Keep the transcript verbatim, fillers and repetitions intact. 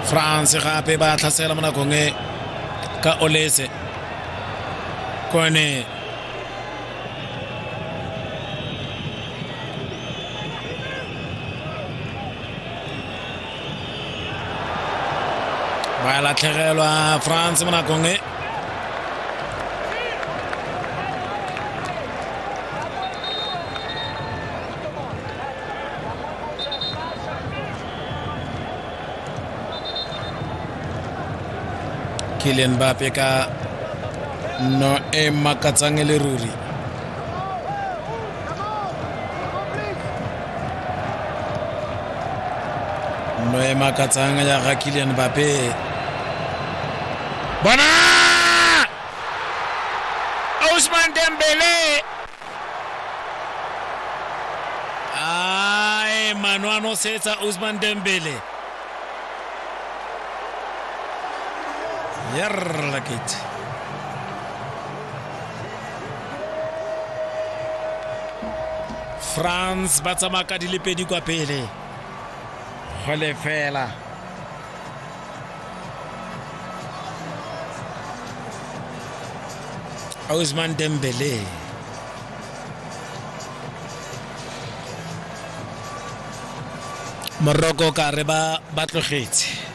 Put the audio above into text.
France gape ba tlhasela mo nakong e ka Olise Kone ba latlhegelwa France mo nakong e Kylian Mbappe ka no e makatsang le ruri no e makatsang ya ga Kylian Mbappe bona Ousmane Dembele ai Manuano setsa Ousmane Dembele Yerla kit France ba tsamaka di le pedi kwa pele go le fela Ousmane Dembele Morocco ka re ba ba tlogetse